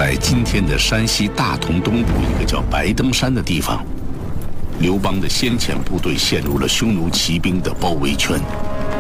在今天的山西大同东部一个叫白登山的地方，刘邦的先遣部队陷入了匈奴骑兵的包围圈，